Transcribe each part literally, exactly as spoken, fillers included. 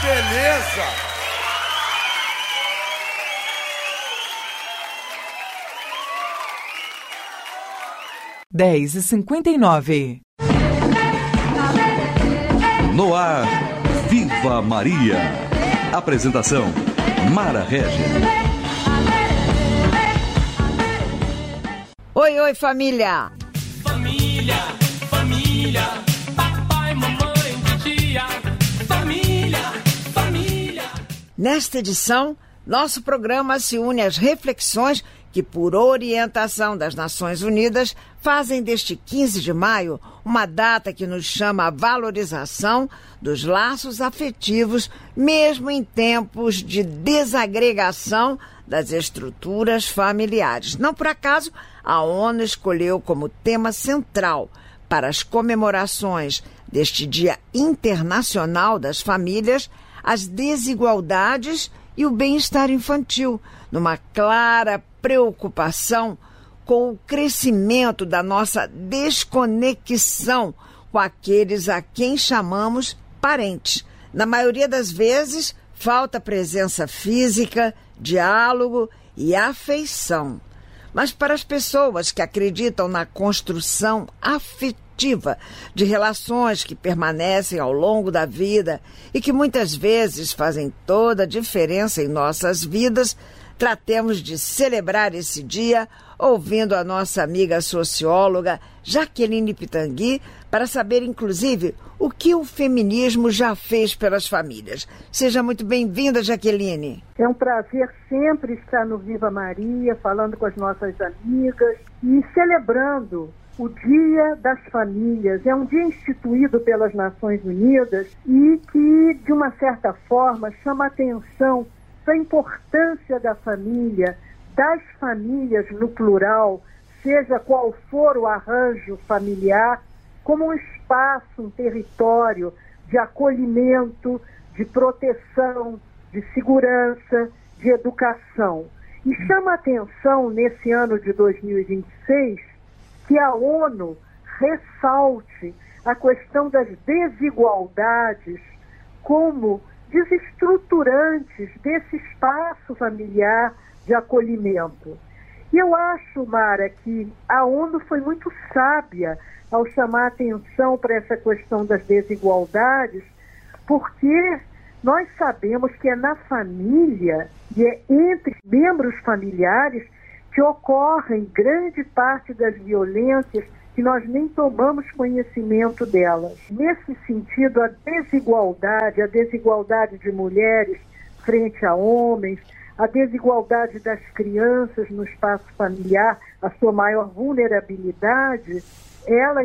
beleza! dez e cinquenta e nove. No ar, Viva Maria. Apresentação, Mara Régia. Oi, oi, família! Família, família, papai, mamãe, tia, família, família. Nesta edição, nosso programa se une às reflexões que, por orientação das Nações Unidas, fazem deste quinze de maio uma data que nos chama à valorização dos laços afetivos, mesmo em tempos de desagregação das estruturas familiares. Não por acaso, a ONU escolheu como tema central para as comemorações deste Dia Internacional das Famílias as desigualdades e o bem-estar infantil, numa clara preocupação com o crescimento da nossa desconexão com aqueles a quem chamamos parentes. Na maioria das vezes, falta presença física, diálogo e afeição. Mas para as pessoas que acreditam na construção afetiva de relações que permanecem ao longo da vida e que muitas vezes fazem toda a diferença em nossas vidas, tratemos de celebrar esse dia ouvindo a nossa amiga socióloga Jaqueline Pitangui para saber, inclusive, o que o feminismo já fez pelas famílias. Seja muito bem-vinda, Jaqueline. É um prazer sempre estar no Viva Maria, falando com as nossas amigas e celebrando o Dia das Famílias. É um dia instituído pelas Nações Unidas e que, de uma certa forma, chama a atenção da importância da família, das famílias no plural, seja qual for o arranjo familiar, como um espaço, um território de acolhimento, de proteção, de segurança, de educação. E chama a atenção, nesse ano de dois mil e vinte e seis, que a ONU ressalte a questão das desigualdades como desestruturantes desse espaço familiar de acolhimento. E eu acho, Mara, que a ONU foi muito sábia ao chamar atenção para essa questão das desigualdades, porque nós sabemos que é na família e é entre membros familiares que ocorrem grande parte das violências que nós nem tomamos conhecimento delas. Nesse sentido, a desigualdade, a desigualdade de mulheres frente a homens, a desigualdade das crianças no espaço familiar, a sua maior vulnerabilidade, ela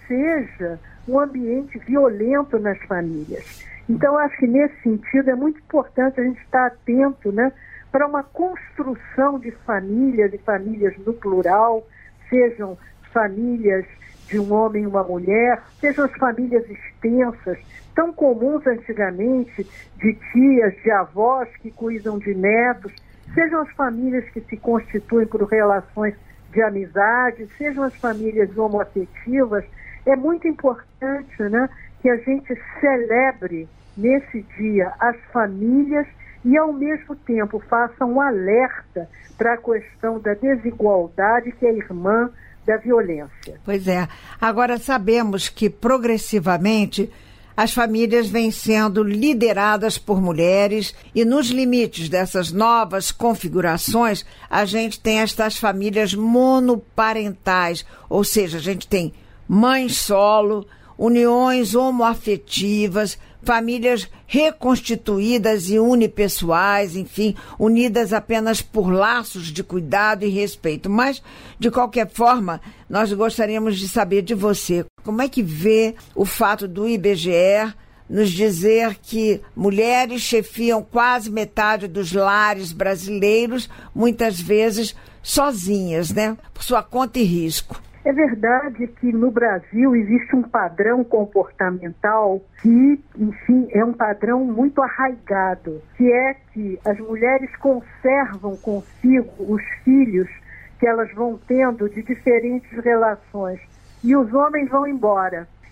enseja um ambiente violento nas famílias. Então, acho que nesse sentido é muito importante a gente estar atento, né, para uma construção de famílias e famílias no plural, sejam famílias de um homem e uma mulher, sejam as famílias extensas, tão comuns antigamente, de tias, de avós que cuidam de netos, sejam as famílias que se constituem por relações de amizade, sejam as famílias homoafetivas. É muito importante, né, que a gente celebre nesse dia as famílias e, ao mesmo tempo, faça um alerta para a questão da desigualdade, que é irmã da violência. Pois é. Agora sabemos que, progressivamente, as famílias vêm sendo lideradas por mulheres e, nos limites dessas novas configurações, a gente tem estas famílias monoparentais, ou seja, a gente tem mãe solo, uniões homoafetivas, famílias reconstituídas e unipessoais, enfim, unidas apenas por laços de cuidado e respeito. Mas, de qualquer forma, nós gostaríamos de saber de você, como é que vê o fato do I B G E nos dizer que mulheres chefiam quase metade dos lares brasileiros, muitas vezes sozinhas, né, por sua conta e risco. É verdade que no Brasil existe um padrão comportamental que, enfim, é um padrão muito arraigado, que é que as mulheres conservam consigo os filhos que elas vão tendo de diferentes relações e os homens vão embora.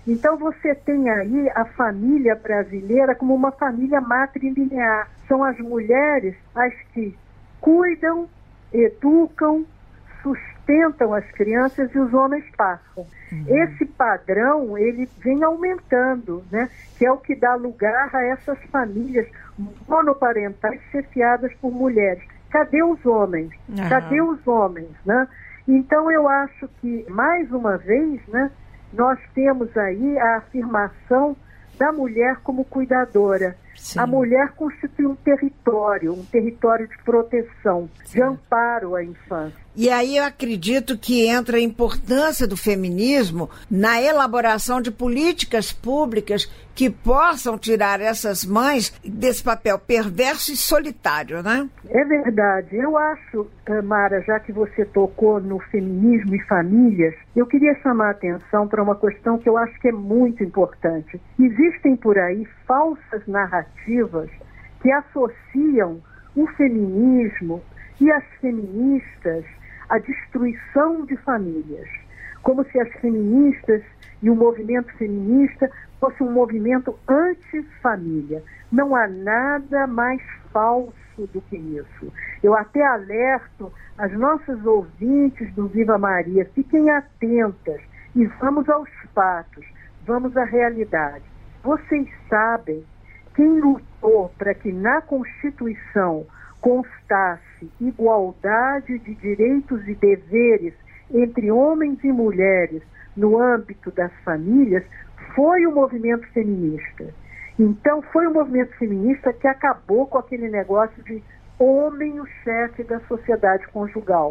Então você tem aí a família brasileira como uma família matrilinear. São as mulheres as que cuidam, educam, sustentam as crianças e os homens passam. Uhum. Esse padrão, ele vem aumentando, né? Que é o que dá lugar a essas famílias monoparentais chefiadas por mulheres. Cadê os homens? Uhum. Cadê os homens, né? Então eu acho que, mais uma vez, né, nós temos aí a afirmação da mulher como cuidadora. Sim. A mulher constitui um território, um território de proteção, sim, de amparo à infância. E aí eu acredito que entra a importância do feminismo na elaboração de políticas públicas que possam tirar essas mães desse papel perverso e solitário, né? É verdade. Eu acho, Mara, já que você tocou no feminismo e famílias, eu queria chamar a atenção para uma questão que eu acho que é muito importante. Existem por aí falsas narrativas que associam o feminismo e as feministas à destruição de famílias, como se as feministas e o movimento feminista fosse um movimento anti-família. Não há nada mais falso do que isso. Eu até alerto as nossas ouvintes do Viva Maria, fiquem atentas e vamos aos fatos, vamos à realidade. Vocês sabem quem lutou para que na Constituição constasse igualdade de direitos e deveres entre homens e mulheres no âmbito das famílias? Foi o movimento feminista. Então, foi o movimento feminista que acabou com aquele negócio de homem o chefe da sociedade conjugal.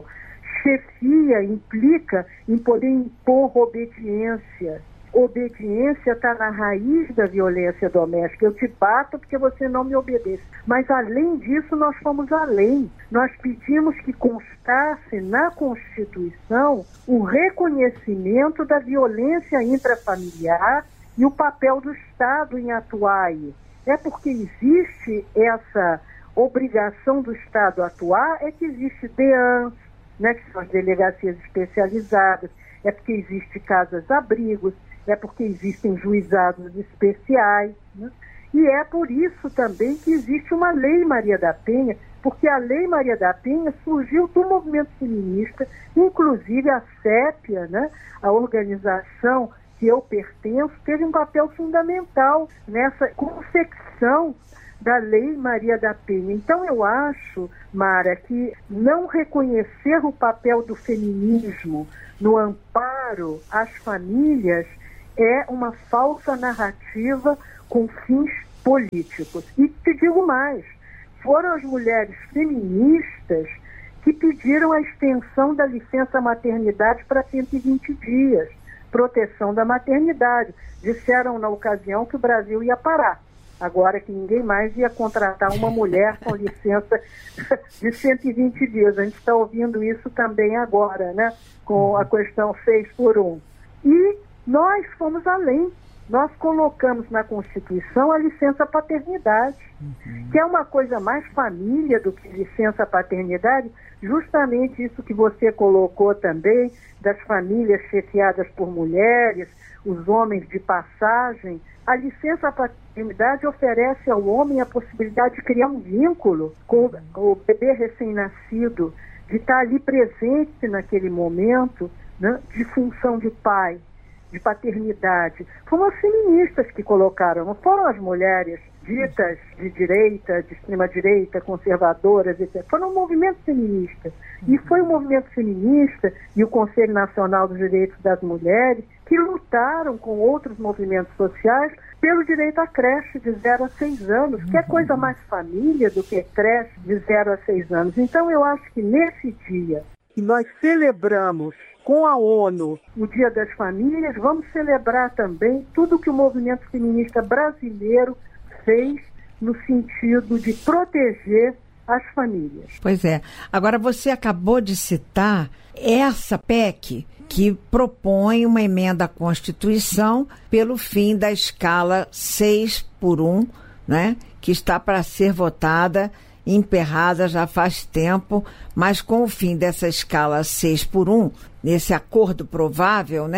Chefia implica em poder impor obediência. Obediência está na raiz da violência doméstica. Eu te bato porque você não me obedece. Mas, além disso, nós fomos além. Nós pedimos que constasse na Constituição o reconhecimento da violência intrafamiliar e o papel do Estado em atuar aí. É porque existe essa obrigação do Estado atuar, é que existe D E A N, né, que são as delegacias especializadas, é porque existe casas-abrigos, é porque existem juizados especiais, né? E é por isso também que existe uma Lei Maria da Penha, porque a Lei Maria da Penha surgiu do movimento feminista, inclusive a SEPIA, né, a organização que eu pertenço, teve um papel fundamental nessa confecção da Lei Maria da Penha. Então eu acho, Mara, que não reconhecer o papel do feminismo no amparo às famílias é uma falsa narrativa com fins políticos. E te digo mais, foram as mulheres feministas que pediram a extensão da licença maternidade para cento e vinte dias, proteção da maternidade. Disseram na ocasião que o Brasil ia parar, agora que ninguém mais ia contratar uma mulher com licença de cento e vinte dias. A gente está ouvindo isso também agora, né, com a questão seis por um. E nós fomos além. Nós colocamos na Constituição a licença paternidade, uhum. que é uma coisa mais família do que licença paternidade, justamente isso que você colocou também, das famílias chefiadas por mulheres, os homens de passagem. A licença paternidade oferece ao homem a possibilidade de criar um vínculo com o bebê recém-nascido, de estar ali presente naquele momento, né, de função de pai, de paternidade. Foram as feministas que colocaram, não foram as mulheres ditas de direita, de extrema-direita, conservadoras, etcétera. Foram um movimento feminista. E foi o movimento feminista e o Conselho Nacional dos Direitos das Mulheres que lutaram com outros movimentos sociais pelo direito à creche de zero a seis anos, que é coisa mais família do que creche de zero a seis anos. Então eu acho que nesse dia que nós celebramos com a ONU o Dia das Famílias, vamos celebrar também tudo que o movimento feminista brasileiro fez no sentido de proteger as famílias. Pois é. Agora, você acabou de citar essa P E C que propõe uma emenda à Constituição pelo fim da escala seis por um, né, que está para ser votada, emperrada já faz tempo, mas com o fim dessa escala seis por um, nesse acordo provável, né,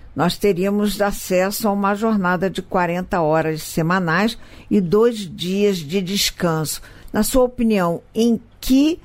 nós teríamos acesso a uma jornada de quarenta horas semanais e dois dias de descanso. Na sua opinião, em que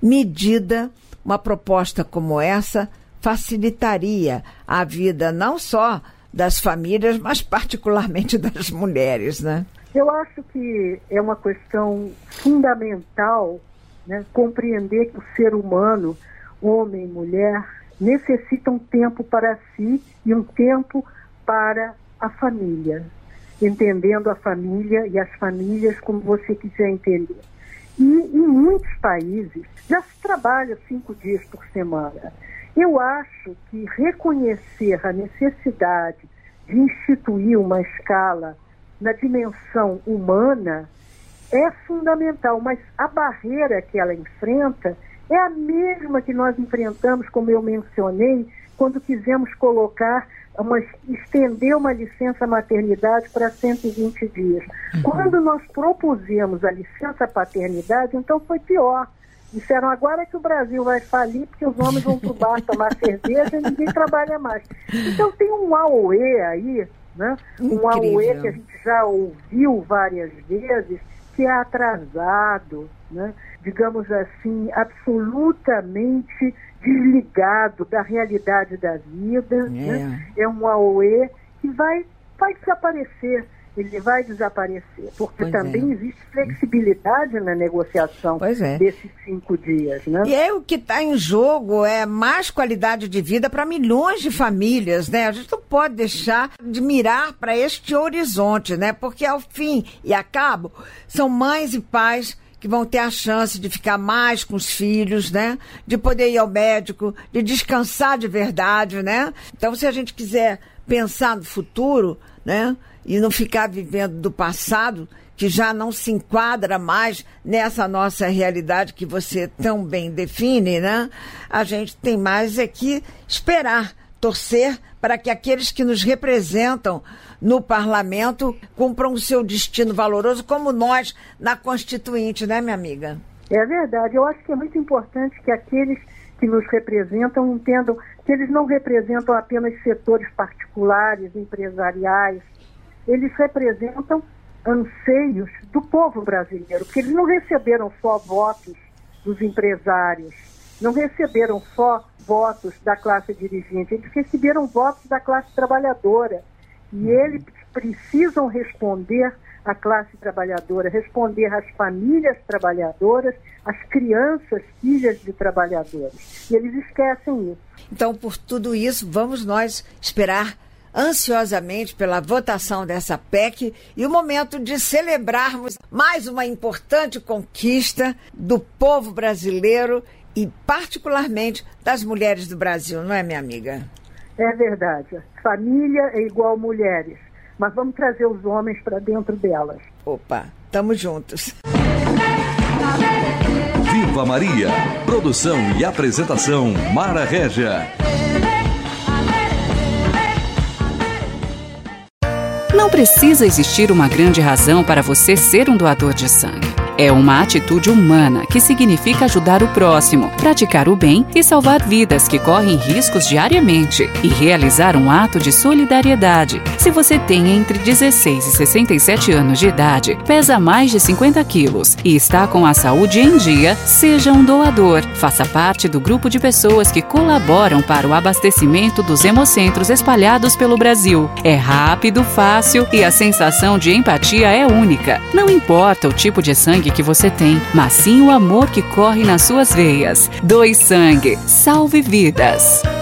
medida uma proposta como essa facilitaria a vida não só das famílias, mas particularmente das mulheres, né? Eu acho que é uma questão fundamental, né, compreender que o ser humano, homem e mulher, necessitam tempo para si e um tempo para a família, entendendo a família e as famílias como você quiser entender. E em muitos países já se trabalha cinco dias por semana. Eu acho que reconhecer a necessidade de instituir uma escala na dimensão humana é fundamental, mas a barreira que ela enfrenta é a mesma que nós enfrentamos, como eu mencionei, quando quisemos colocar, uma, estender uma licença maternidade para cento e vinte dias. Uhum. Quando nós propusemos a licença paternidade, então foi pior. Disseram, agora que o Brasil vai falir porque os homens vão para o bar tomar cerveja e ninguém trabalha mais. Então tem um auê aí, né? Um auê que a gente já ouviu várias vezes, que é atrasado, né? Digamos assim, absolutamente desligado da realidade da vida. É, né? É um auê que vai, vai desaparecer. Ele vai desaparecer, porque pois também é. existe flexibilidade na negociação é. desses cinco dias. Né? E aí o que está em jogo é mais qualidade de vida para milhões de famílias, né? A gente não pode deixar de mirar para este horizonte, né? Porque ao fim e a cabo, são mães e pais que vão ter a chance de ficar mais com os filhos, né? De poder ir ao médico, de descansar de verdade, né? Então, se a gente quiser pensar no futuro, né? E não ficar vivendo do passado, que já não se enquadra mais nessa nossa realidade que você tão bem define, né? A gente tem mais é que esperar, torcer para que aqueles que nos representam no parlamento cumpram o seu destino valoroso, como nós na Constituinte, né, minha amiga? É verdade. Eu acho que é muito importante que aqueles que nos representam entendam que eles não representam apenas setores particulares, empresariais. Eles representam anseios do povo brasileiro, porque eles não receberam só votos dos empresários, não receberam só votos da classe dirigente, eles receberam votos da classe trabalhadora. E eles precisam responder à classe trabalhadora, responder às famílias trabalhadoras, às crianças, filhas de trabalhadores. E eles esquecem isso. Então, por tudo isso, vamos nós esperar ansiosamente pela votação dessa P E C e o momento de celebrarmos mais uma importante conquista do povo brasileiro e particularmente das mulheres do Brasil, não é, minha amiga? É verdade. Família é igual mulheres, mas vamos trazer os homens para dentro delas. Opa, tamo juntos. Viva Maria! Produção e apresentação Mara Régia. Não precisa existir uma grande razão para você ser um doador de sangue. É uma atitude humana que significa ajudar o próximo, praticar o bem e salvar vidas que correm riscos diariamente e realizar um ato de solidariedade. Se você tem entre dezesseis e sessenta e sete anos de idade, pesa mais de cinquenta quilos e está com a saúde em dia, seja um doador. Faça parte do grupo de pessoas que colaboram para o abastecimento dos hemocentros espalhados pelo Brasil. É rápido, fácil e a sensação de empatia é única. Não importa o tipo de sangue que você tem, mas sim o amor que corre nas suas veias. Doe sangue, salve vidas.